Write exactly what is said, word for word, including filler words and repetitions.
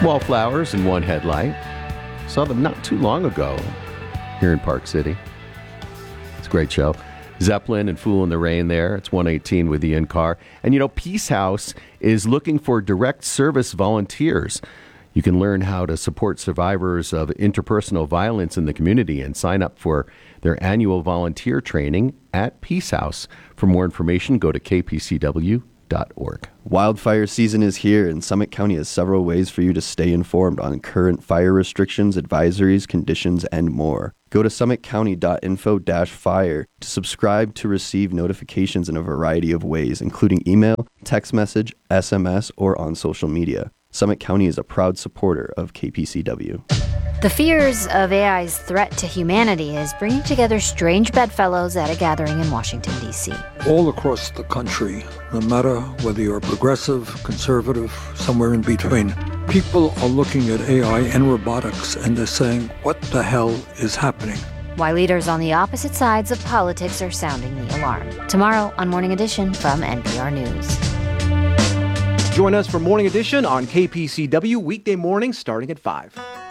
Wallflowers and One Headlight. Saw them not too long ago here in Park City. It's a great show. Zeppelin and Fool in the Rain there. It's one eighteen with Ian Carr. And you know, Peace House is looking for direct service volunteers. You can learn how to support survivors of interpersonal violence in the community and sign up for their annual volunteer training at Peace House. For more information, go to k p c w dot org. Wildfire season is here, and Summit County has several ways for you to stay informed on current fire restrictions, advisories, conditions, and more. Go to summit county dot info dash fire to subscribe to receive notifications in a variety of ways, including email, text message, S M S, or on social media. Summit County is a proud supporter of K P C W. The fears of A I's threat to humanity is bringing together strange bedfellows at a gathering in Washington, D C. All across the country, no matter whether you're progressive, conservative, somewhere in between, people are looking at A I and robotics and they're saying, what the hell is happening? Why leaders on the opposite sides of politics are sounding the alarm. Tomorrow on Morning Edition from N P R News. Join us for Morning Edition on K P C W weekday mornings starting at five.